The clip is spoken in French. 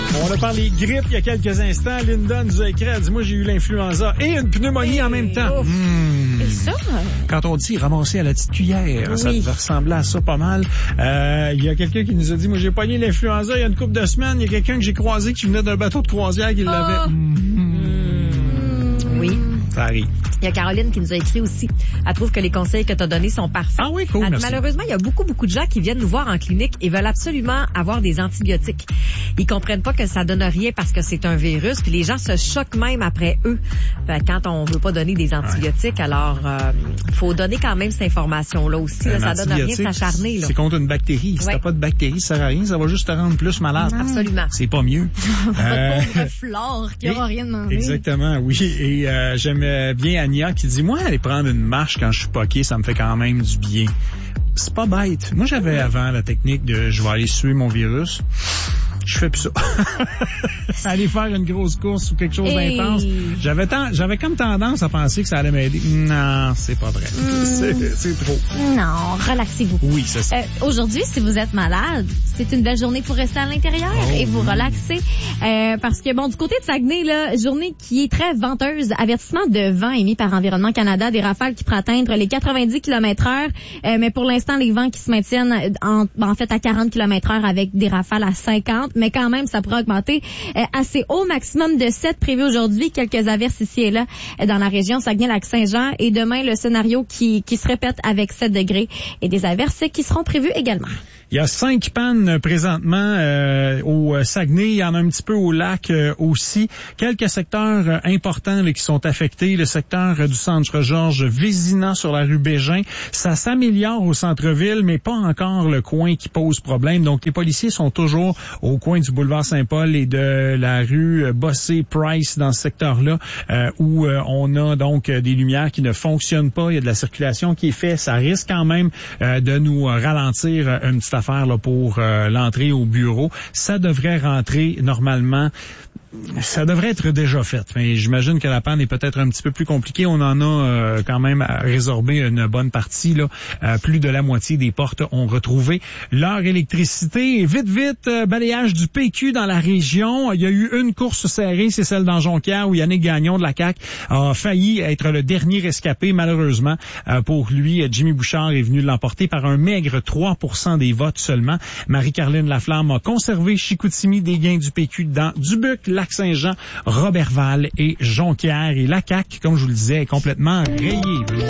On a parlé grippe il y a quelques instants. Linda nous a écrit, elle dit, moi j'ai eu l'influenza et une pneumonie en même temps. Et ça? Quand on dit ramasser à la petite cuillère, ça devait ressembler à ça pas mal. Il y a quelqu'un qui nous a dit, moi j'ai pogné l'influenza il y a une couple de semaines. Il y a quelqu'un que j'ai croisé qui venait d'un bateau de croisière qui l'avait. Oui. Ça arrive. Il y a Caroline qui nous a écrit aussi. Elle trouve que les conseils que tu as donnés sont parfaits. Ah oui, cool, merci. Malheureusement, il y a beaucoup de gens qui viennent nous voir en clinique et veulent absolument avoir des antibiotiques. Ils comprennent pas que ça donne rien parce que c'est un virus, puis les gens se choquent même après eux. Quand on veut pas donner des antibiotiques, alors faut donner quand même cette information-là aussi. Là, ça donne rien de s'acharner. Là. C'est contre une bactérie. Si t'as pas de bactérie, ça sert à rien. Ça va juste te rendre plus malade. Absolument. C'est pas mieux. Votre pauvre flore qui aura rien demandé. Exactement, oui. Et j'aime bien Ania qui dit, moi, aller prendre une marche quand je suis poqué, ça me fait quand même du bien. C'est pas bête. Moi, j'avais avant la technique de je vais aller suer mon virus. Je fais plus ça. Aller faire une grosse course ou quelque chose d'intense. J'avais comme tendance à penser que ça allait m'aider. Non, c'est pas vrai. C'est trop. Non, relaxez-vous. Oui, c'est ça. Aujourd'hui, si vous êtes malade, c'est une belle journée pour rester à l'intérieur et vous relaxer. Parce que, bon, du côté de Saguenay, là, journée qui est très venteuse. Avertissement de vent émis par Environnement Canada, des rafales qui pourraient atteindre les 90 km/h. Mais pour l'instant, les vents qui se maintiennent en fait à 40 km/h avec des rafales à 50. Mais quand même, ça pourrait augmenter assez haut, maximum de 7 prévu aujourd'hui. Quelques averses ici et là dans la région Saguenay-Lac-Saint-Jean. Et demain, le scénario qui se répète avec 7 degrés et des averses qui seront prévues également. Il y a 5 pannes présentement au Saguenay. Il y en a un petit peu au lac aussi. Quelques secteurs importants là, qui sont affectés. Le secteur du centre Georges Vézina sur la rue Bégin. Ça s'améliore au centre-ville, mais pas encore le coin qui pose problème. Donc, les policiers sont toujours au coin du boulevard Saint-Paul et de la rue Bossé-Price dans ce secteur-là où on a donc des lumières qui ne fonctionnent pas. Il y a de la circulation qui est faite. Ça risque quand même de nous ralentir une petite affaire là, pour l'entrée au bureau. Ça devrait rentrer normalement. Ça devrait être déjà fait, mais j'imagine que la panne est peut-être un petit peu plus compliquée. On en a quand même résorbé une bonne partie. Là, plus de la moitié des portes ont retrouvé leur électricité. Et vite, balayage du PQ dans la région. Il y a eu une course serrée, c'est celle dans Jonquière où Yannick Gagnon de la CAQ a failli être le dernier rescapé. Malheureusement, pour lui, Jimmy Bouchard est venu l'emporter par un maigre 3% des votes seulement. Marie-Caroline Laflamme a conservé Chicoutimi des gains du PQ dans Dubuc, Lac-Saint-Jean, Roberval et Jonquière. Et la CAQ, comme je vous le disais, est complètement rayée.